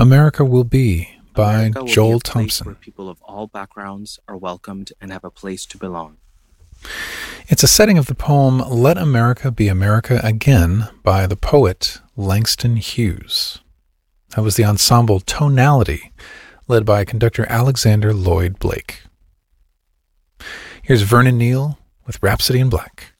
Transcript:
America Will Be by America will Joel be a place Thompson. where people of all backgrounds are welcomed and have a place to belong. It's a setting of the poem Let America Be America Again by the poet Langston Hughes. That was the ensemble Tonality, led by conductor Alexander Lloyd Blake. Here's Vernon Neal with Rhapsody in Black.